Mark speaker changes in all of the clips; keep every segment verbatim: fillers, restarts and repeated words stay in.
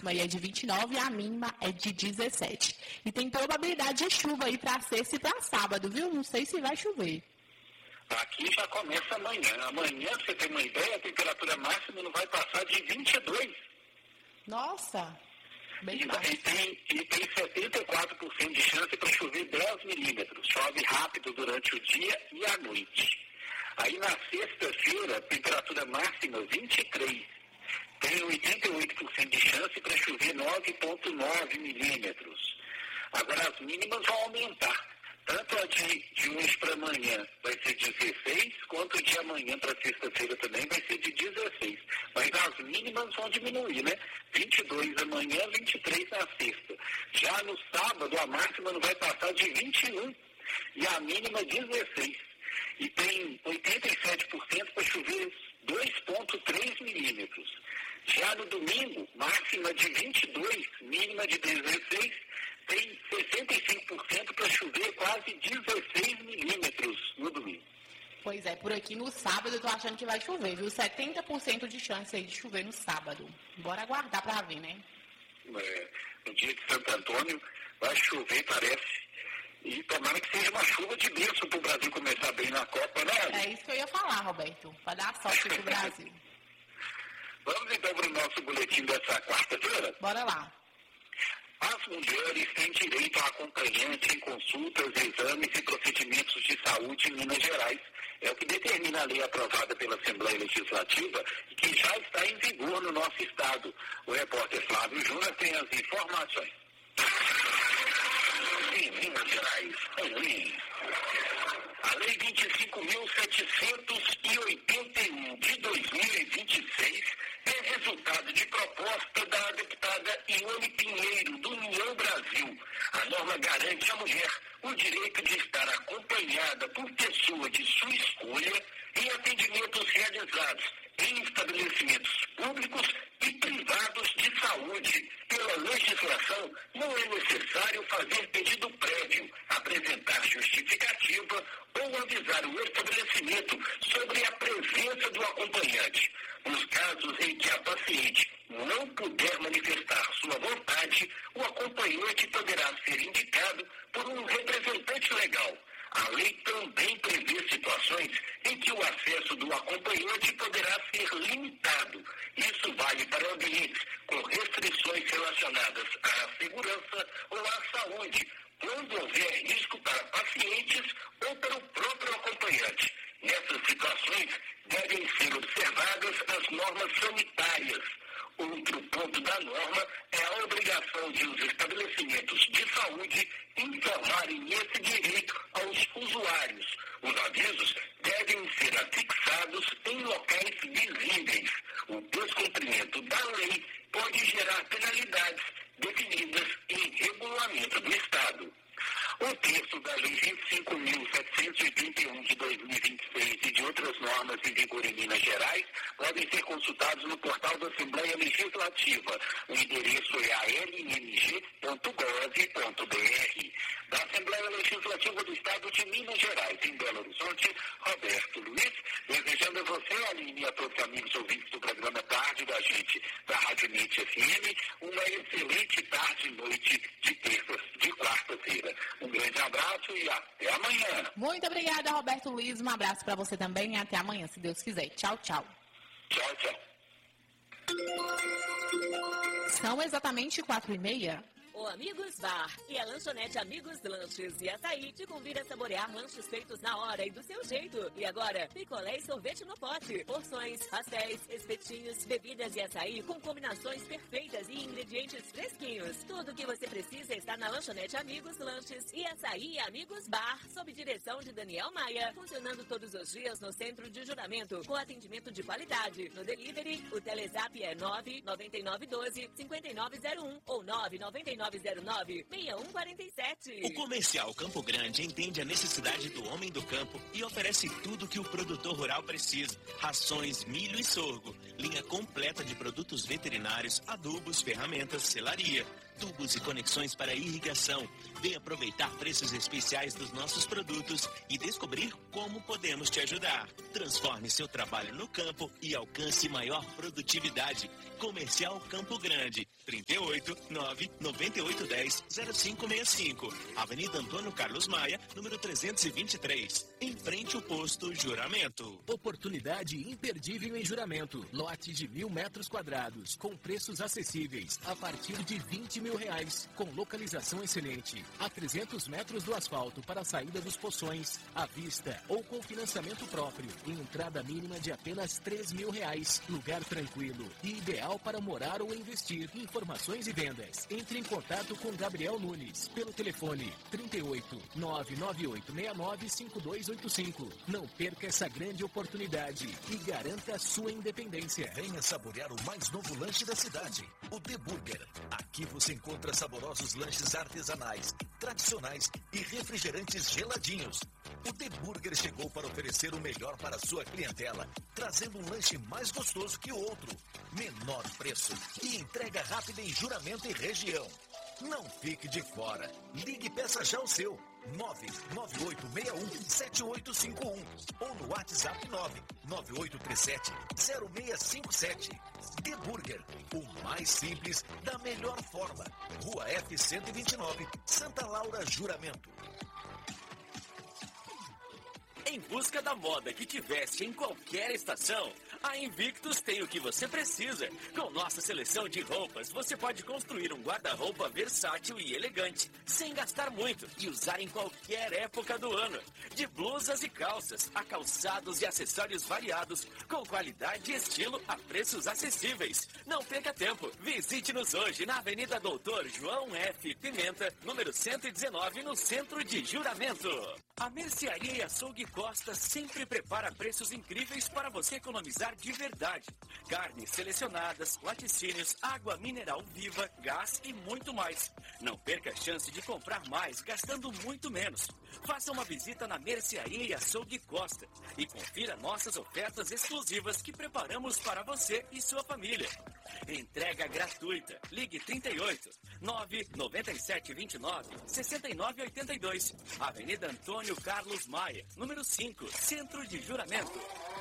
Speaker 1: máxima aí é de vinte e nove e a mínima é de dezessete. E tem probabilidade de chuva aí para sexta e para sábado, viu? Não sei se vai chover.
Speaker 2: Aqui já começa amanhã. Amanhã, pra você ter uma ideia, a temperatura máxima não vai passar de vinte e dois.
Speaker 1: Nossa, bem
Speaker 2: e,
Speaker 1: baixo.
Speaker 2: E tem, e tem setenta e quatro por cento de chance para chover dez milímetros. Chove rápido durante o dia e a noite. Aí na sexta-feira, temperatura máxima vinte e três. Tem oitenta e oito por cento de chance para chover nove vírgula nove milímetros. Agora as mínimas vão aumentar. Tanto a de, de hoje para amanhã vai ser dezesseis, quanto de amanhã para sexta-feira também vai ser de dezesseis. Mas as mínimas vão diminuir, né? vinte e dois amanhã, vinte e três na sexta. Já no sábado, a máxima não vai passar de vinte e um e a mínima dezesseis. E tem oitenta e sete por cento para chover dois vírgula três milímetros. Já no domingo, máxima de vinte e dois, mínima de dezesseis, tem sessenta e cinco por cento para chover quase dezesseis milímetros no domingo.
Speaker 1: Pois é, por aqui no sábado eu tô achando que vai chover, viu? setenta por cento de chance aí de chover no sábado. Bora aguardar para ver, né?
Speaker 2: É, no dia de Santo Antônio vai chover, parece. E tomara que seja uma chuva de bênção para o Brasil começar bem na Copa, né?
Speaker 1: É isso que eu ia falar, Roberto, para dar sorte pro Brasil.
Speaker 2: Vamos então para o nosso boletim dessa quarta-feira?
Speaker 1: Bora lá.
Speaker 2: As mulheres têm direito a acompanhante em consultas, exames e procedimentos de saúde em Minas Gerais. É o que determina a lei aprovada pela Assembleia Legislativa e que já está em vigor no nosso estado. O repórter Flávio Júnior tem as informações. Em Minas Gerais, ruim. A Lei vinte e cinco mil setecentos e oitenta e um de dois mil e vinte e seis é resultado de proposta da deputada Ione Pinheiro, do União Brasil. A norma garante à mulher o direito de estar acompanhada por pessoa de sua escolha em atendimentos realizados em estabelecimentos públicos e privados de saúde. Pela legislação, não é necessário fazer pedido prévio, apresentar justificativa ou avisar o estabelecimento sobre a presença do acompanhante. Nos casos em que a paciente não puder manifestar sua vontade, o acompanhante poderá ser indicado por um representante legal. A lei também prevê situações em que o acesso do acompanhante poderá ser limitado. Isso vale para ambientes com restrições relacionadas à segurança ou à saúde, quando houver risco para pacientes ou para o próprio acompanhante. Nessas situações, devem ser observadas as normas sanitárias. Outro ponto da norma é a obrigação de os estabelecimentos de saúde informarem esse direito aos usuários. Os avisos devem ser afixados em locais visíveis. O descumprimento da lei pode gerar penalidades definidas em regulamento do Estado. O texto da Lei vinte e cinco mil setecentos e oitenta e um de dois mil e vinte e seis e de outras normas em vigor em Minas Gerais podem ser consultados no portal da Assembleia Legislativa. O endereço é a l m g ponto gov ponto b r. Da Assembleia Legislativa do Estado de Minas Gerais, em Belo Horizonte, Roberto Luiz, desejando a você, Aline, e a todos os amigos ouvintes do programa Tarde da Gente, da Rádio Net F M, uma excelente tarde e noite de terça, de quarta-feira. Um grande abraço e até amanhã.
Speaker 1: Muito obrigada, Roberto Luiz. Um abraço para você também e até amanhã, se Deus quiser. Tchau, tchau.
Speaker 2: Tchau, tchau.
Speaker 1: São exatamente quatro e meia.
Speaker 3: O Amigos Bar e a lanchonete Amigos Lanches e Açaí te convida a saborear lanches feitos na hora e do seu jeito. E agora, picolé e sorvete no pote, porções, pastéis, espetinhos, bebidas e açaí com combinações perfeitas e ingredientes fresquinhos. Tudo o que você precisa está na lanchonete Amigos Lanches e Açaí Amigos Bar, sob direção de Daniel Maia, funcionando todos os dias no centro de juramento, com atendimento de qualidade. No delivery, o Telezap é nove nove nove um dois cinco nove zero um ou nove nove nove zero nove seis um quatro sete.
Speaker 4: O Comercial Campo Grande entende a necessidade do homem do campo e oferece tudo que o produtor rural precisa. Rações, milho e sorgo, linha completa de produtos veterinários, adubos, ferramentas, selaria. tubos e conexões para irrigação. Venha aproveitar preços especiais dos nossos produtos e descobrir como podemos te ajudar. Transforme seu trabalho no campo e alcance maior produtividade. Comercial Campo Grande, trinta e oito, nove, noventa e oito, dez, zero cinco seis cinco. Avenida Antônio Carlos Maia, número trezentos e vinte e três. Em frente ao posto Juramento.
Speaker 5: Oportunidade imperdível em Juramento. Lote de mil metros quadrados, com preços acessíveis, a partir de vinte mil reais, com localização excelente. A trezentos metros do asfalto para a saída dos Poções, à vista ou com financiamento próprio. E entrada mínima de apenas três mil reais. Lugar tranquilo e ideal para morar ou investir. Informações e vendas. Entre em contato com Gabriel Nunes pelo telefone trinta e oito, nove nove oito seis nove, cinco dois oito cinco. Não perca essa grande oportunidade e garanta a sua independência.
Speaker 6: Venha saborear o mais novo lanche da cidade, o The Burger. Aqui você encontra saborosos lanches artesanais, tradicionais e refrigerantes geladinhos. O The Burger chegou para oferecer o melhor para a sua clientela, trazendo um lanche mais gostoso que o outro, menor preço e entrega rápida em Juramento e região. Não fique de fora. Ligue e peça já o seu. nove nove oito seis um, sete oito cinco um ou no WhatsApp nove nove oito três sete, zero seis cinco sete. The Burger, o mais simples da melhor forma. Rua F cento e vinte e nove, Santa Laura, Juramento.
Speaker 7: Em busca da moda que te veste em qualquer estação, a Invictus tem o que você precisa. Com nossa seleção de roupas, você pode construir um guarda-roupa versátil e elegante, sem gastar muito e usar em qualquer época do ano. De blusas e calças, a calçados e acessórios variados, com qualidade e estilo a preços acessíveis. Não perca tempo, visite-nos hoje na Avenida Doutor João F. Pimenta, número cento e dezenove, no centro de Juramento. A Mercearia e Açougue Costa sempre prepara preços incríveis para você economizar de verdade. Carnes selecionadas, laticínios, água mineral viva, gás e muito mais. Não perca a chance de comprar mais gastando muito menos. Faça uma visita na Mercearia e Açougue Costa e confira nossas ofertas exclusivas que preparamos para você e sua família. Entrega gratuita. Ligue trinta e oito, nove nove sete dois nove, seis nove oito dois. Avenida Antônio Carlos Maia, número cinco, Centro de Juramento.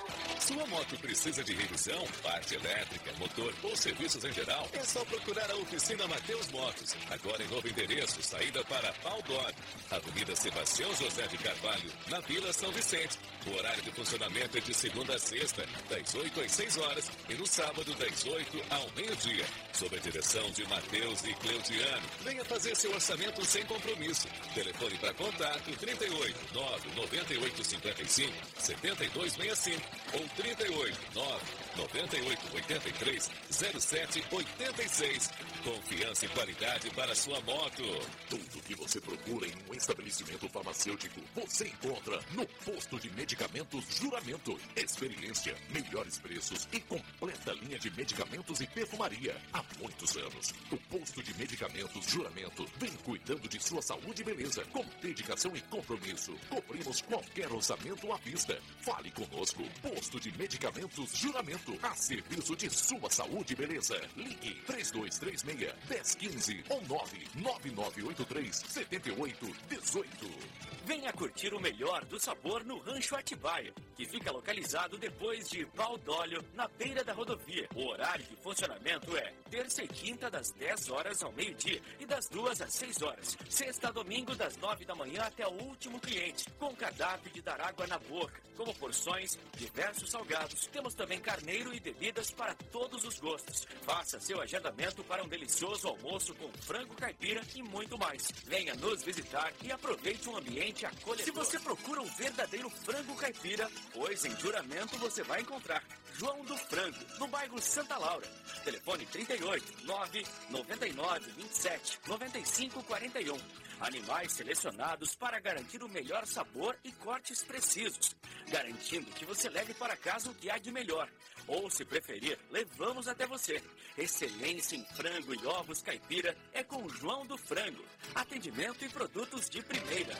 Speaker 8: Sua moto precisa de revisão, parte elétrica, motor ou serviços em geral? É só procurar a oficina Mateus Motos. Agora em novo endereço, saída para Pau d'Oro, Avenida Sebastião José de Carvalho, na Vila São Vicente. O horário de funcionamento é de segunda a sexta, das oito às seis horas e no sábado das oito ao meio-dia. Sob a direção de Mateus e Cleudiano. Venha fazer seu orçamento sem compromisso. Telefone para contato trinta e oito, nove nove oito cinco cinco, sete dois seis cinco ou trinta e oito, nove nove oito oito três, zero sete oito seis. Confiança e qualidade para sua moto.
Speaker 9: Tudo que você procura em um estabelecimento farmacêutico, você encontra no Posto de Medicamentos Juramento. Experiência, melhores preços e completa linha de medicamentos e perfumaria. Há muitos anos, o Posto de Medicamentos Juramento vem cuidando de sua saúde e beleza. Com dedicação e compromisso, cobrimos qualquer orçamento à vista. Fale conosco. Posto de Medicamentos Juramento, a serviço de sua saúde e beleza. Ligue três dois três seis, um zero um cinco ou nove nove nove oito três, sete oito um oito.
Speaker 7: Venha curtir o melhor do sabor no Rancho Atibaia, que fica localizado depois de Pau d'Oro, na beira da rodovia. O horário de funcionamento é terça e quinta das dez horas ao meio-dia e das duas às seis horas. Sexta a domingo das nove da manhã até o último cliente, com cardápio de dar água na boca, como porções, diversos salgados. Temos também carneiro e bebidas para todos os gostos. Faça seu agendamento para um delicioso almoço com frango caipira e muito mais. Venha nos visitar e aproveite um ambiente acolhedor. Se você procura um verdadeiro frango caipira, pois em Juramento você vai encontrar João do Frango, no bairro Santa Laura. Telefone trinta e oito, nove nove nove vinte e sete, noventa e cinco quarenta e um. Animais selecionados para garantir o melhor sabor e cortes precisos, garantindo que você leve para casa o que há de melhor. Ou, se preferir, levamos até você. Excelência em frango e ovos caipira é com João do Frango. Atendimento e produtos de primeira.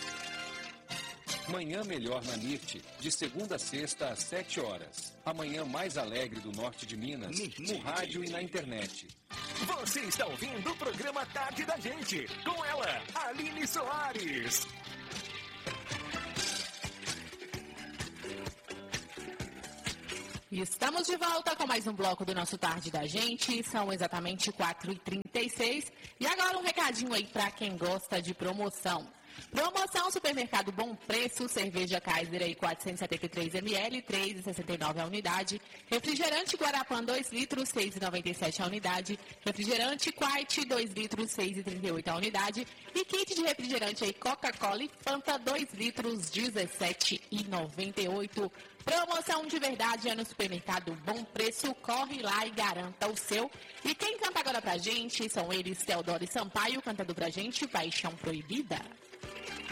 Speaker 10: Manhã Melhor na N I F T, de segunda a sexta às sete horas. A manhã mais alegre do norte de Minas, no rádio e na internet.
Speaker 5: Você está ouvindo o programa Tarde da Gente, com ela, Aline Soares.
Speaker 1: Estamos de volta com mais um bloco do nosso Tarde da Gente. São exatamente quatro e trinta e seis. E agora um recadinho aí para quem gosta de promoção. Promoção Supermercado Bom Preço, cerveja Kaiser aí quatrocentos e setenta e três mililitros, três reais e sessenta e nove centavos a unidade. Refrigerante Guarapã dois litros, seis reais e noventa e sete centavos a unidade. Refrigerante Quite dois litros, seis reais e trinta e oito centavos a unidade. E kit de refrigerante aí Coca-Cola e Fanta dois litros, dezessete reais e noventa e oito centavos. Promoção de verdade é no Supermercado Bom Preço. Corre lá e garanta o seu. E quem canta agora pra gente são eles, Teodoro e Sampaio, cantando pra gente Paixão Proibida.